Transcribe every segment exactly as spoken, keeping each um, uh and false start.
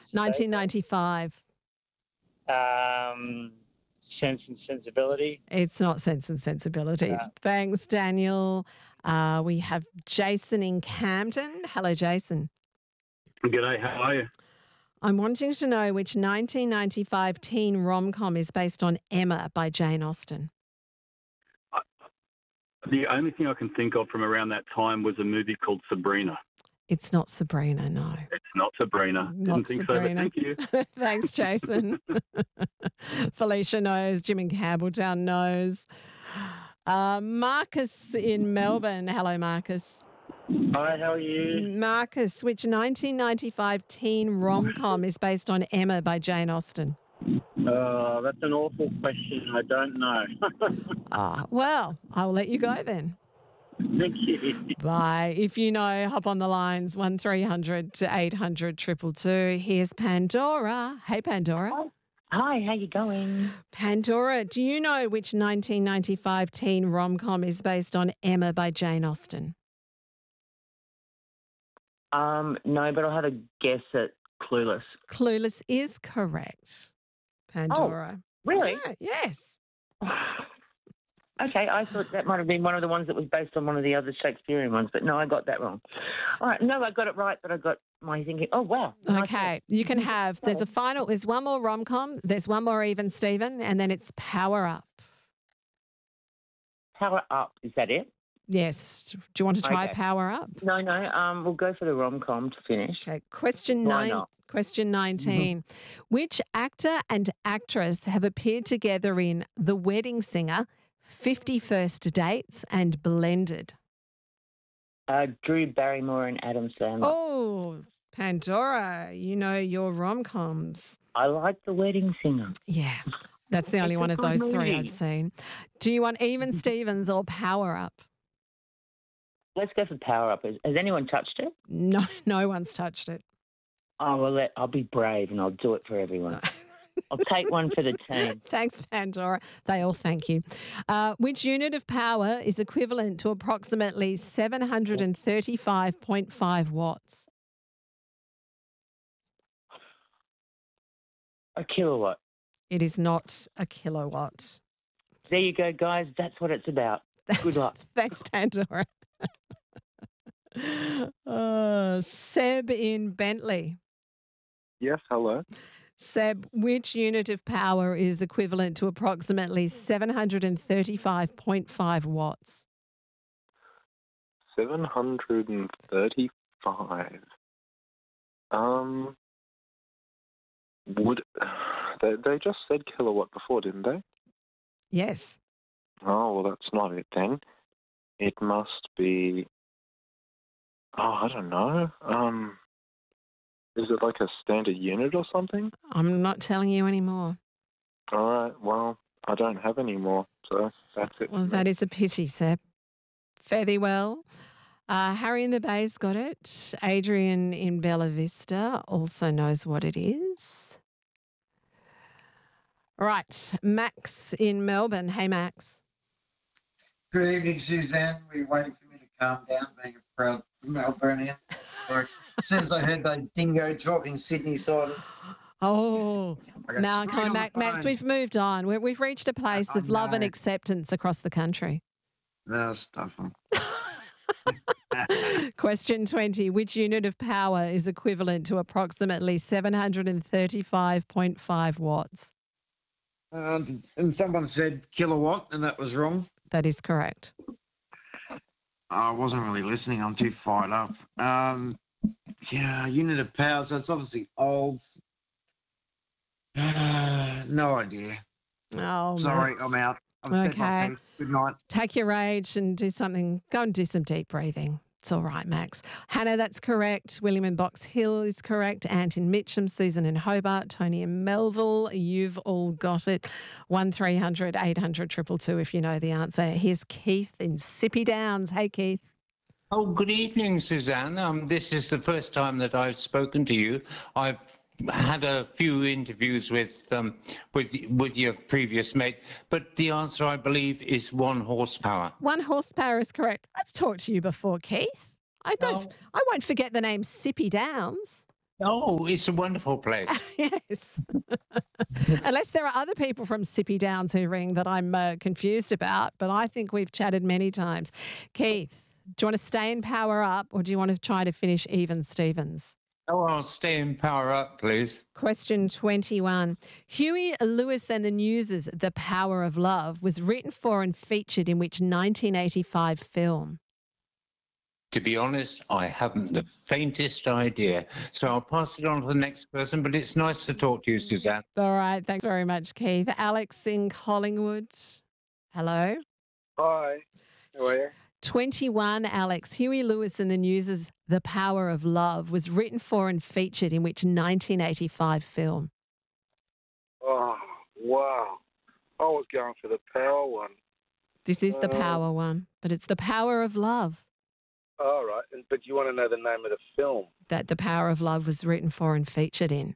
nineteen ninety-five. Um, Sense and Sensibility. It's not Sense and Sensibility. Yeah. Thanks, Daniel. Uh, we have Jason in Camden. Hello, Jason. G'day, how are you? I'm wanting to know which nineteen ninety-five teen rom-com is based on Emma by Jane Austen. The only thing I can think of from around that time was a movie called Sabrina. It's not Sabrina, no. It's not Sabrina. Not Didn't think Sabrina. so, but thank you. Thanks, Jason. Felicia knows. Jim in Campbelltown knows. Uh, Marcus in Melbourne. Hello, Marcus. Hi, how are you? Marcus, which nineteen ninety-five teen rom-com is based on Emma by Jane Austen? Oh, that's an awful question. I don't know. Ah, well, I'll let you go then. Thank you. Bye. If you know, hop on the lines, one three hundred to eight hundred two two two. Here's Pandora. Hey, Pandora. Hi, how you going? Pandora, do you know which nineteen ninety-five teen rom-com is based on Emma by Jane Austen? Um, no, but I'll have a guess at Clueless. Clueless is correct, Pandora. Really? Yeah, yes. Okay, I thought that might have been one of the ones that was based on one of the other Shakespearean ones, but no, I got that wrong. All right, no, I got it right, but I got my thinking, oh, wow. Okay, you can have, there's a final, there's one more rom-com, there's one more even, Stephen, and then it's Power Up. Power Up, is that it? Yes. Do you want to try Okay. Power Up? No, no, um, we'll go for the rom-com to finish. Okay, question Why nine. not? Question nineteen. Which actor and actress have appeared together in The Wedding Singer, fifty First Dates, and Blended? Uh, Drew Barrymore and Adam Sandler. Oh, Pandora, you know your rom-coms. I like The Wedding Singer. Yeah, that's the only It's one a of good those three movie. I've seen. Do you want Even Stevens or Power Up? Let's go for Power Up. Has, has anyone touched it? No, no one's touched it. Oh, well, let, I'll be brave and I'll do it for everyone. I'll take one for the team. Thanks, Pandora. They all thank you. Uh, which unit of power is equivalent to approximately seven hundred thirty-five point five watts? A kilowatt. It is not a kilowatt. There you go, guys. That's what it's about. Good luck. Thanks, Pandora. uh, Seb in Bentley. Yes, hello. Seb, which unit of power is equivalent to approximately seven hundred thirty-five point five watts? seven hundred thirty-five. Um, would they, they just said kilowatt before, didn't they? Yes. Oh, well, that's not it then. It must be. Oh, I don't know. Um, is it like a standard unit or something? I'm not telling you anymore. All right. Well, I don't have any more, so that's it. Well, that is a pity, Seb. Fare thee well. Uh, Harry in the Bay's got it. Adrian in Bella Vista also knows what it is. Right, Max in Melbourne. Hey, Max. Good evening, Suzanne. Were you waiting for me to calm down, being a proud Melburnian? Or as soon as I heard that dingo talking Sydney side. Oh, Okay. now Put come me on, on the Max. Max, phone. we've moved on. We're, we've reached a place I of love and know. acceptance across the country. No, stuff. Question twenty. Which unit of power is equivalent to approximately seven hundred thirty-five point five watts? Uh, and someone said kilowatt, and that was wrong. That is correct. I wasn't really listening. I'm too fired up. Um, yeah, unit of power. So it's obviously old. Uh, no idea. Oh, Sorry, Max. I'm out. I've said my Okay. piece. Good night. Take your rage and do something. Go and do some deep breathing. It's all right, Max. Hannah, that's correct. William in Box Hill is correct. Ant in Mitcham, Susan in Hobart, Tony in Melville. You've all got it. one three hundred eight hundred two two two if you know the answer. Here's Keith in Sippy Downs. Hey, Keith. Oh, good evening, Suzanne. Um, this is the first time that I've spoken to you. I've had a few interviews with um, with with your previous mate, but the answer, I believe, is one horsepower. One horsepower is correct. I've talked to you before, Keith. I don't. Oh. I won't forget the name Sippy Downs. Oh, it's a wonderful place. Yes. Unless there are other people from Sippy Downs who ring that I'm uh, confused about, but I think we've chatted many times. Keith, do you want to stay in Power Up or do you want to try to finish even Stevens? Oh, I'll stay in Power Up, please. Question twenty-one. Huey Lewis and the News' The Power of Love was written for and featured in which nineteen eighty-five film? To be honest, I haven't the faintest idea. So I'll pass it on to the next person, but it's nice to talk to you, Suzanne. All right. Thanks very much, Keith. Alex in Collingwood. Hello. Hi. How are you? twenty-one, Alex. Huey Lewis and the News' The Power of Love was written for and featured in which nineteen eighty-five film? Oh, wow. I was going for the Power one. This is the Uh, Power one, but it's The Power of Love All right. And- But you want to know the name of the film? that The Power of Love was written for and featured in.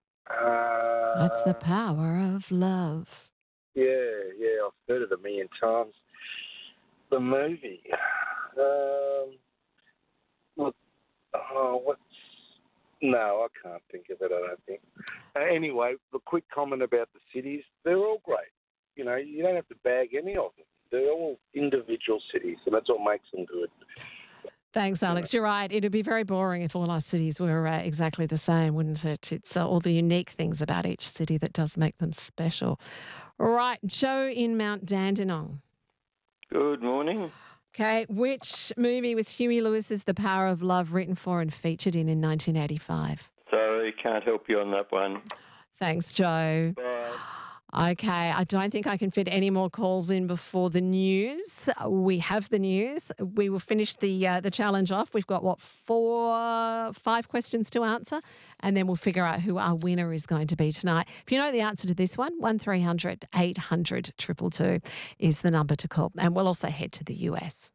Uh, That's The Power of Love. Yeah, yeah. I've heard it a million times. The movie. Um, look, oh, what's... No, I can't think of it, I don't think. Uh, anyway, the quick comment about the cities, they're all great. You know, you don't have to bag any of them. They're all individual cities, and that's what makes them good. Thanks, Alex. You're right. It'd be very boring if all our cities were uh, exactly the same, wouldn't it? It's uh, all the unique things about each city that does make them special. Right, Joe in Mount Dandenong. Good morning. Okay, which movie was Huey Lewis's The Power of Love written for and featured in in nineteen eighty-five? Sorry, can't help you on that one. Thanks, Joe. Bye. Okay, I don't think I can fit any more calls in before the news. We have the news. We will finish the uh, the challenge off. We've got, what, four, five questions to answer, and then we'll figure out who our winner is going to be tonight. If you know the answer to this one, one three hundred eight hundred two two two is the number to call. And we'll also head to the U S.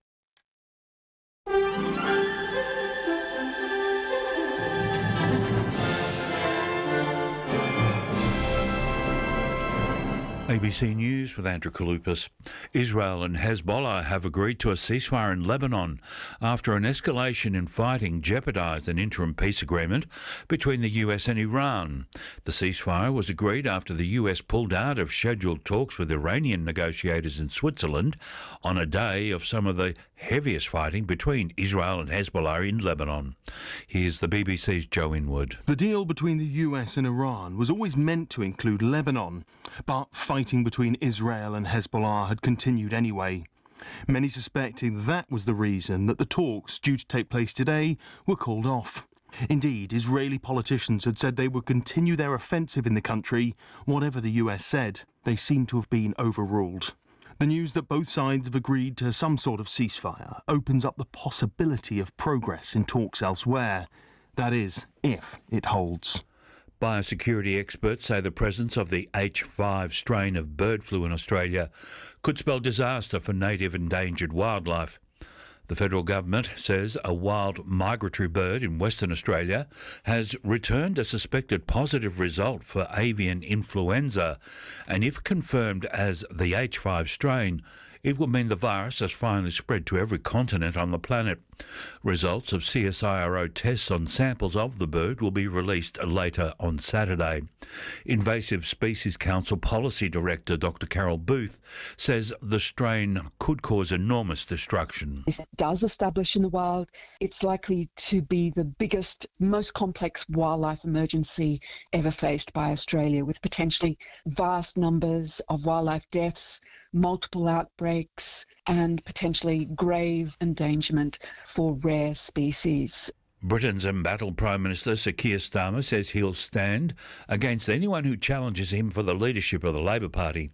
A B C News with Andrew Kaloupas. Israel and Hezbollah have agreed to a ceasefire in Lebanon after an escalation in fighting jeopardised an interim peace agreement between the U S and Iran. The ceasefire was agreed after the U S pulled out of scheduled talks with Iranian negotiators in Switzerland on a day of some of the heaviest fighting between Israel and Hezbollah in Lebanon. Here's the B B C's Joe Inwood. The deal between the U S and Iran was always meant to include Lebanon, but fighting between Israel and Hezbollah had continued anyway. Many suspecting that was the reason that the talks due to take place today were called off. Indeed, Israeli politicians had said they would continue their offensive in the country, whatever the U S said. They seem to have been overruled. The news that both sides have agreed to some sort of ceasefire opens up the possibility of progress in talks elsewhere. That is, if it holds. Biosecurity experts say the presence of the H five strain of bird flu in Australia could spell disaster for native endangered wildlife. The federal government says a wild migratory bird in Western Australia has returned a suspected positive result for avian influenza, and if confirmed as the H five strain, it would mean the virus has finally spread to every continent on the planet. Results of C S I R O tests on samples of the bird will be released later on Saturday. Invasive Species Council Policy Director Doctor Carol Booth says the strain could cause enormous destruction. If it does establish in the wild, it's likely to be the biggest, most complex wildlife emergency ever faced by Australia, with potentially vast numbers of wildlife deaths, multiple outbreaks, and potentially grave endangerment for rare species. Britain's embattled Prime Minister Sir Keir Starmer says he'll stand against anyone who challenges him for the leadership of the Labor Party.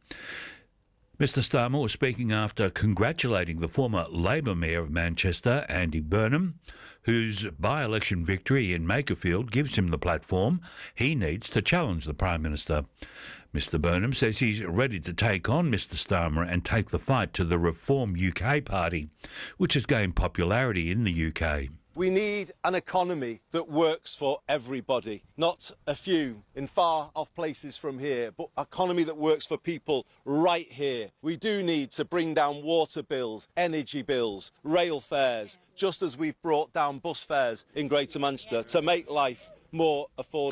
Mister Starmer was speaking after congratulating the former Labor Mayor of Manchester, Andy Burnham, whose by-election victory in Makerfield gives him the platform he needs to challenge the Prime Minister. Mister Burnham says he's ready to take on Mister Starmer and take the fight to the Reform U K party, which has gained popularity in the U K. We need an economy that works for everybody, not a few in far-off places from here, but an economy that works for people right here. We do need to bring down water bills, energy bills, rail fares, just as we've brought down bus fares in Greater Manchester, to make life more affordable.